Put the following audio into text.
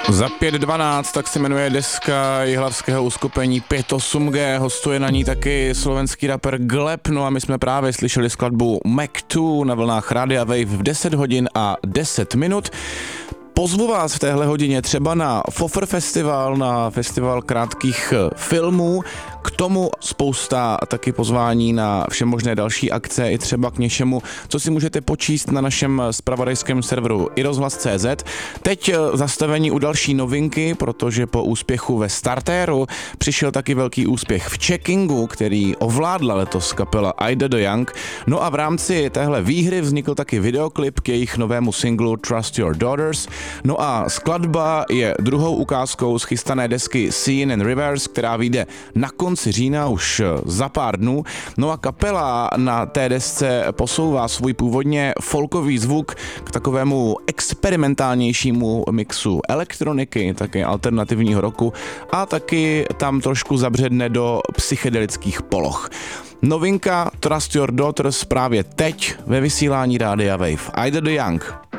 Za 5.12, tak se jmenuje deska jihlavského uskupení 58G, hostuje na ní taky slovenský rapper Gleb, no a my jsme právě slyšeli skladbu Mac 2 na vlnách Rádia Wave v 10 hodin a 10 minut. Pozvu vás v téhle hodině třeba na Fofr Festival, na festival krátkých filmů, k tomu spousta taky pozvání na všemožné další akce i třeba k něčemu, co si můžete počíst na našem zpravodajském serveru iRozhlas.cz. Teď zastavení u další novinky, protože po úspěchu ve Startéru přišel taky velký úspěch v Checkingu, který ovládla letos kapela Ida the Young. No a v rámci téhle výhry vznikl taky videoklip k jejich novému singlu Trust Your Daughters. No a skladba je druhou ukázkou z chystané desky Scene and Reverse, která vyjde na konci října už za pár dnů. No a kapela na té desce posouvá svůj původně folkový zvuk k takovému experimentálnějšímu mixu elektroniky, také alternativního rocku a taky tam trošku zabředne do psychedelických poloh. Novinka Trust Your Daughters právě teď ve vysílání Rádia Wave. Ida the Young.